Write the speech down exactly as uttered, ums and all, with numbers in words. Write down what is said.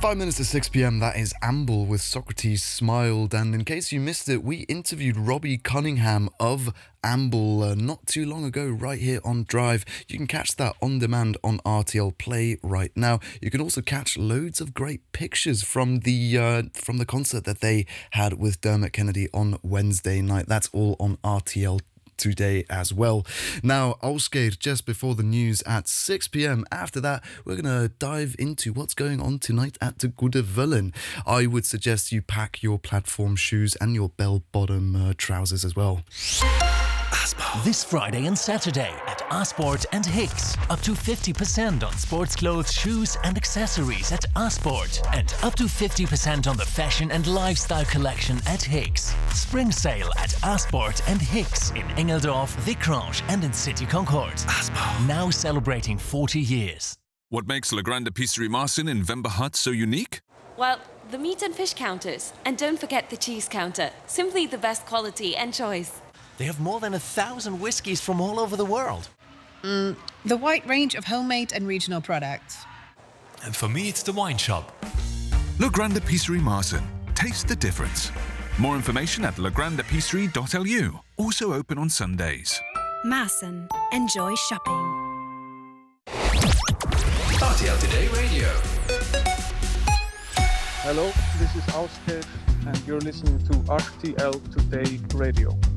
Five minutes to six p.m, that is Amble with Socrates Smiled. And in case you missed it, we interviewed Robbie Cunningham of Amble uh, not too long ago right here on Drive. You can catch that on demand on R T L Play right now. You can also catch loads of great pictures from the uh, from the concert that they had with Dermot Kennedy on Wednesday night. That's all on R T L today as well. Now, Ásgeir, just before the news at six p.m. After that, we're going to dive into what's going on tonight at the Goede Vullen. I would suggest you pack your platform shoes and your bell-bottom uh, trousers as well. This Friday and Saturday at Asport and Hicks. Up to fifty percent on sports clothes, shoes and accessories at Asport. And up to fifty percent on the fashion and lifestyle collection at Hicks. Spring sale at Asport and Hicks in Engeldorf, Vicrange and in City Concord. Asport. Now celebrating forty years. What makes Le Grande Épicerie Marcin in Vemberhut so unique? Well, the meat and fish counters. And don't forget the cheese counter. Simply the best quality and choice. They have more than a thousand whiskies from all over the world. Mm, the wide range of homemade and regional products. And for me, it's the wine shop. Le Grande Épicerie Marcin. Taste the difference. More information at le grande épicerie dot l u. Also open on Sundays. Marcin. Enjoy shopping. R T L Today Radio. Hello, this is Ásgeir and you're listening to R T L Today Radio.